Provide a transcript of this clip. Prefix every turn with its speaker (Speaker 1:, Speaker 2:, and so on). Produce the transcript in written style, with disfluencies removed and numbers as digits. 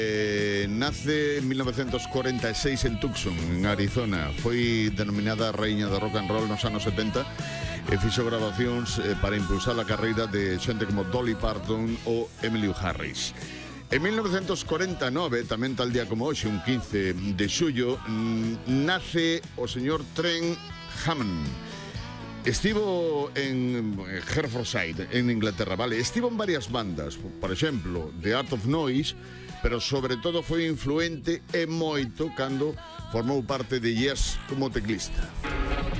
Speaker 1: Nace en 1946 en Tucson, en Arizona. Foi denominada Raíña do Rock and Roll nos anos 70 e fixo grabacións para impulsar a carreira de xente como Dolly Parton ou Emmylou Harris. En 1949, tamén tal día como hoxe, un 15 de xullo, nace o señor Trent Hammond. Estivo en Hertfordshire, en Inglaterra, vale. Estivo en varias bandas, por exemplo, The Art of Noise, pero sobre todo foi influente e moito cando formou parte de Yes como teclista.